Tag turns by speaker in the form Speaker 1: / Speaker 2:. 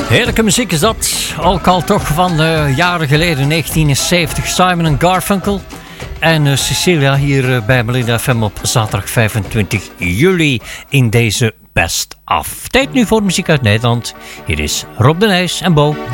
Speaker 1: Heerlijke muziek is dat. Ook al toch van jaren geleden, 1970. Simon & Garfunkel. En Cecilia hier bij Melody FM op zaterdag 25 juli in deze Best Of. Tijd nu voor muziek uit Nederland. Hier is Rob de Nijs en Bo.